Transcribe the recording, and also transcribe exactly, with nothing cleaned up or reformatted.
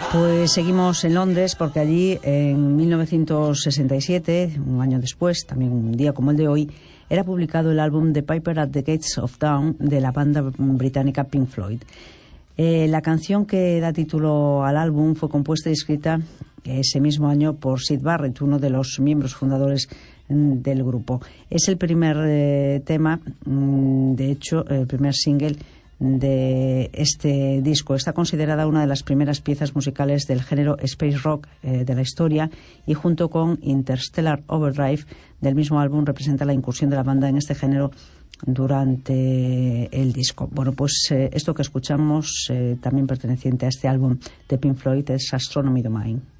Pues seguimos en Londres porque allí en mil novecientos sesenta y siete, un año después, también un día como el de hoy, era publicado el álbum The Piper at the Gates of Dawn de la banda británica Pink Floyd. Eh, la canción que da título al álbum fue compuesta y escrita ese mismo año por Syd Barrett, uno de los miembros fundadores del grupo. Es el primer eh, tema, de hecho, el primer single de este disco. Está considerada una de las primeras piezas musicales del género space rock eh, de la historia, y junto con Interstellar Overdrive del mismo álbum representa la incursión de la banda en este género durante el disco. Bueno, pues eh, esto que escuchamos eh, también perteneciente a este álbum de Pink Floyd es Astronomy Domain.